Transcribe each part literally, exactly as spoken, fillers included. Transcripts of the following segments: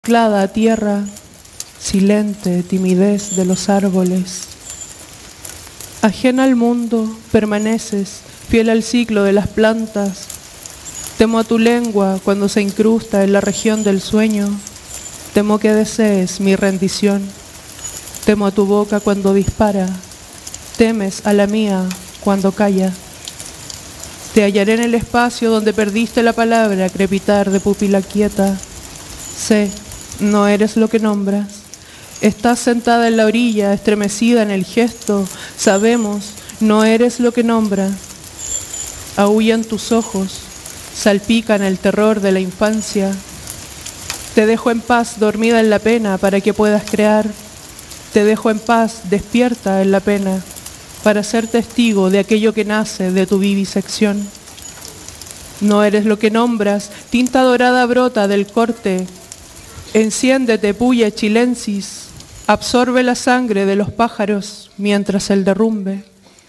anclada a tierra, silente timidez de los árboles. Ajena al mundo, permaneces, fiel al ciclo de las plantas. Temo a tu lengua cuando se incrusta en la región del sueño. Temo que desees mi rendición. Temo a tu boca cuando dispara. Temes a la mía cuando calla. Te hallaré en el espacio donde perdiste la palabra, crepitar de pupila quieta. Sé, no eres lo que nombras. Estás sentada en la orilla, estremecida en el gesto. Sabemos, no eres lo que nombras. Aúllan tus ojos, salpican el terror de la infancia. Te dejo en paz, dormida en la pena, para que puedas crear. Te dejo en paz, despierta en la pena, para ser testigo de aquello que nace de tu vivisección. No eres lo que nombras, tinta dorada brota del corte. Enciéndete, puya chilensis, absorbe la sangre de los pájaros mientras el derrumbe.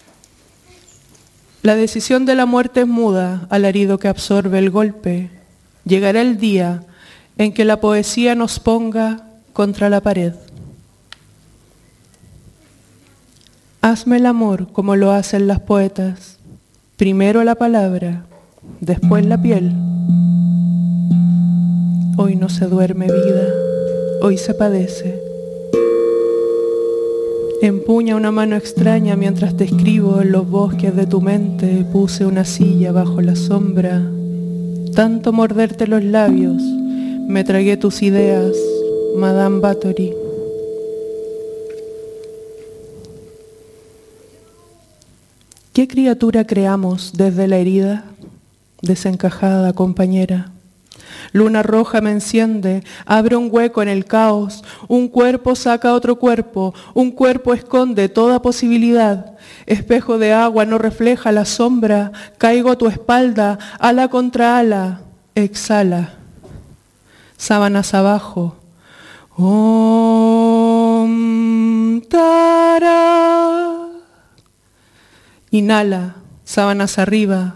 La decisión de la muerte es muda, alarido que absorbe el golpe. Llegará el día en que la poesía nos ponga contra la pared. Hazme el amor como lo hacen las poetas, primero la palabra, después la piel. Hoy no se duerme vida, hoy se padece. Empuña una mano extraña mientras te escribo en los bosques de tu mente. Puse una silla bajo la sombra. Tanto morderte los labios, me tragué tus ideas, Madame Báthory. ¿Qué criatura creamos desde la herida? Desencajada compañera. Luna roja me enciende, abre un hueco en el caos, un cuerpo saca otro cuerpo, un cuerpo esconde toda posibilidad. Espejo de agua no refleja la sombra, caigo a tu espalda, ala contra ala, exhala. Sábanas abajo. Om Tara. Inhala, sábanas arriba.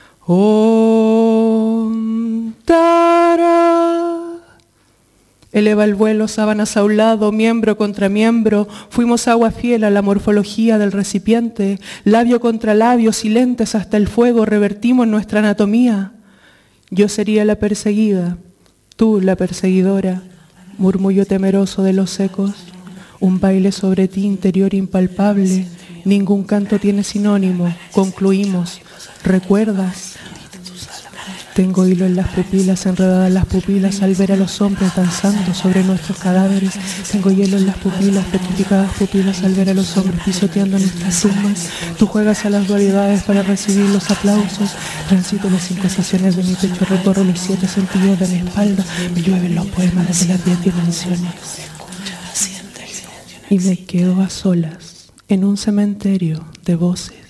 Om Tara. Eleva el vuelo, sábanas a un lado, miembro contra miembro. Fuimos agua fiel a la morfología del recipiente. Labio contra labio, silentes hasta el fuego, revertimos nuestra anatomía. Yo sería la perseguida, tú la perseguidora. Murmullo temeroso de los ecos. Un baile sobre ti interior impalpable. Ningún canto tiene sinónimo. Concluimos. ¿Recuerdas? Tengo hilo en las pupilas, enredadas en las pupilas al ver a los hombres danzando sobre nuestros cadáveres. Tengo hielo en las pupilas, petrificadas pupilas al ver a los hombres pisoteando nuestras tumbas. Tú juegas a las dualidades para recibir los aplausos. Transito las cinco estaciones de mi pecho, recorro los siete sentidos de mi espalda. Me llueven los poemas desde las diez dimensiones. Y me quedo a solas en un cementerio de voces.